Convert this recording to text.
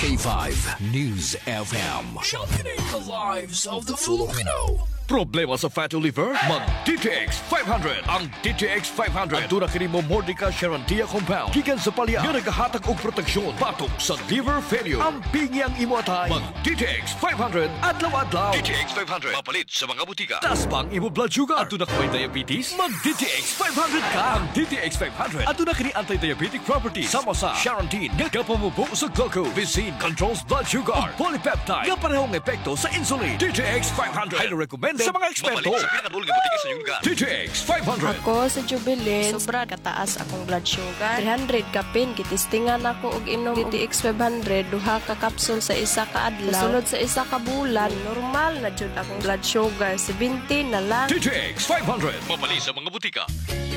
K5 News FM. Championing the lives of the Filipino. Problema sa fatty liver? Mag-DTX 500. Ang DTX 500 ang kini mo Mordica Charantia compound gikan sa palya nga nagahatag og proteksyon batok sa liver failure. Ang pingyang imo atay. Mag-DTX 500 adlaw-adlaw. DTX 500 mapalit sa mga butika. Taas pang imo blood sugar. Ato na kay diabetes? Mag-DTX 500 ka. Ang DTX 500 ato na kini anti-diabetic properties sama sa Charantin nga kapamubo sa glucose. Visin controls blood sugar. Polypeptide nga parehong epekto sa insulin. DTX 500 highly recommended sa mga eksperto. DTX 500. Ako sa Jubilee, sobra kataas akong blood sugar. 300 kapin, kitistingan ako og inom DTX 500, duha ka kapsul sa isa ka adlaw. Sunod sa isa ka bulan, normal na jud akong blood sugar, 70 na lang. DTX 500. Mabali sa mga butika.